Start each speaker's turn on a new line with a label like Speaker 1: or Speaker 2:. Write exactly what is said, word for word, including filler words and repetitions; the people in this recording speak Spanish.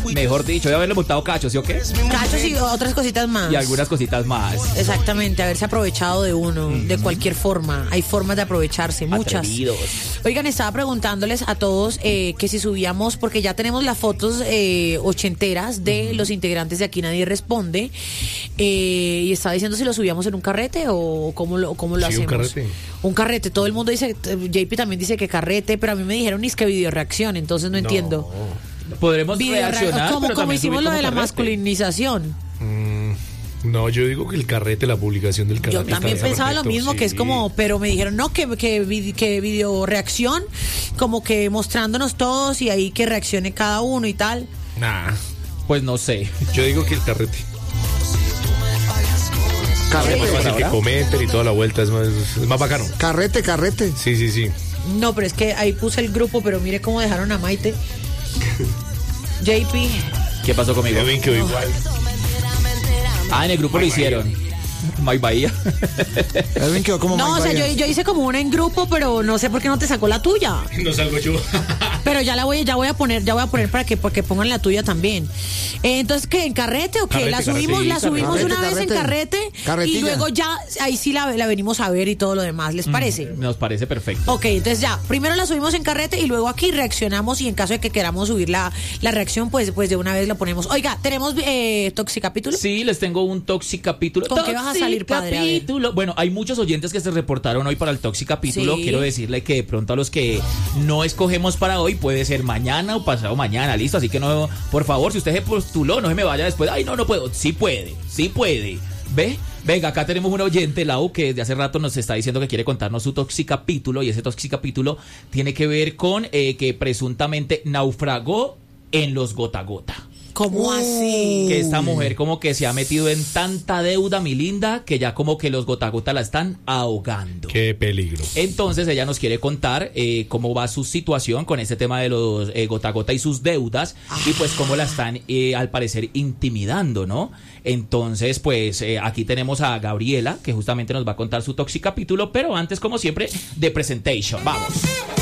Speaker 1: Mejor dicho, de haberle montado cachos, ¿sí o qué?
Speaker 2: Cachos y otras cositas más.
Speaker 1: Y algunas cositas más.
Speaker 2: Exactamente, haberse aprovechado de uno, mm. de cualquier forma. Hay formas de aprovecharse, muchas.
Speaker 1: Atrevidos.
Speaker 2: Oigan, estaba preguntándoles a todos eh, que si subíamos, porque ya tenemos las fotos eh, ochenteras de uh-huh. los integrantes de Aquí Nadie Responde, eh, y estaba diciendo si lo subíamos en un carrete o cómo lo, cómo lo
Speaker 3: sí,
Speaker 2: hacemos.
Speaker 3: Un carrete.
Speaker 2: Un carrete, todo el mundo dice, J P también dice que carrete, pero a mí me dijeron ni es que video reacción, entonces no, no. entiendo.
Speaker 1: Podremos
Speaker 2: video
Speaker 1: reaccionar,
Speaker 2: como,
Speaker 1: pero
Speaker 2: como hicimos lo de la
Speaker 1: carrete.
Speaker 2: masculinización.
Speaker 3: Mm. No, yo digo que el carrete, la publicación del carrete.
Speaker 2: Yo también pensaba
Speaker 3: perfecto,
Speaker 2: lo mismo,
Speaker 3: sí.
Speaker 2: que es como, pero me dijeron, no, que, que, que video reacción, como que mostrándonos todos y ahí que reaccione cada uno y tal.
Speaker 3: Nah.
Speaker 1: Pues no sé.
Speaker 3: Yo digo que el carrete.
Speaker 4: Carrete.
Speaker 3: Es más fácil que comenten y toda la vuelta, es más, es más bacano.
Speaker 4: Carrete, carrete.
Speaker 3: Sí, sí, sí.
Speaker 2: No, pero es que ahí puse el grupo, pero mire cómo dejaron a Maite. J P.
Speaker 1: ¿Qué pasó conmigo?
Speaker 3: Edwin quedó
Speaker 2: no.
Speaker 3: igual.
Speaker 1: Ah, en el grupo
Speaker 3: May
Speaker 1: lo hicieron. May Bahía.
Speaker 4: Edwin quedó como
Speaker 2: No,
Speaker 4: May
Speaker 2: o sea,
Speaker 4: Bahía.
Speaker 2: yo, yo hice como una en grupo, pero no sé por qué no te sacó la tuya.
Speaker 3: No salgo yo.
Speaker 2: Pero ya la voy, ya voy a poner, ya voy a poner para que, para que pongan la tuya también. Eh, entonces, ¿qué? ¿En carrete o qué?
Speaker 3: Carrete,
Speaker 2: la subimos,
Speaker 3: carrete,
Speaker 2: la subimos
Speaker 4: carrete,
Speaker 2: una vez
Speaker 4: carrete.
Speaker 2: en carrete
Speaker 4: Carretilla.
Speaker 2: y luego ya ahí sí la, la venimos a ver y todo lo demás. ¿Les parece?
Speaker 1: Nos parece perfecto.
Speaker 2: Ok, entonces ya, primero la subimos en carrete y luego aquí reaccionamos y en caso de que queramos subir la, la reacción, pues, pues de una vez lo ponemos. Oiga, ¿tenemos eh, Toxicapítulo?
Speaker 1: Sí, les tengo un Toxicapítulo.
Speaker 2: ¿Con qué vas a salir, padre? A ver.
Speaker 1: Toxicapítulo. Bueno, hay muchos oyentes que se reportaron hoy para el Toxicapítulo.
Speaker 2: Sí.
Speaker 1: Quiero decirle que de pronto a los que no escogemos para hoy puede ser mañana o pasado mañana, listo. Así que no, por favor, si usted se postuló, no se me vaya después. Ay, no, no puedo. Sí puede, sí puede. ¿Ve? Venga, acá tenemos un oyente, Lau, que desde hace rato nos está diciendo que quiere contarnos su Toxicapítulo. Y ese Toxicapítulo tiene que ver con eh, que presuntamente naufragó en los Gota Gota.
Speaker 2: ¿Cómo así?
Speaker 1: Que esta mujer como que se ha metido en tanta deuda, mi linda, que ya como que los Gota Gota la están ahogando.
Speaker 3: Qué peligro.
Speaker 1: Entonces ella nos quiere contar eh, cómo va su situación con este tema de los eh, Gota Gota y sus deudas ah. y pues cómo la están eh, al parecer intimidando, ¿no? Entonces pues eh, aquí tenemos a Gabriela que justamente nos va a contar su Toxicapítulo, pero antes como siempre de presentation. Vamos.